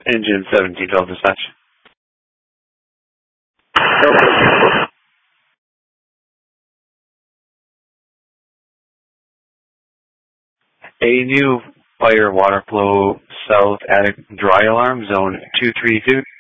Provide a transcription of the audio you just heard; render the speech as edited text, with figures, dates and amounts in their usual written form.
Engine 1712 dispatch. A new fire water flow south attic dry alarm, zone 232.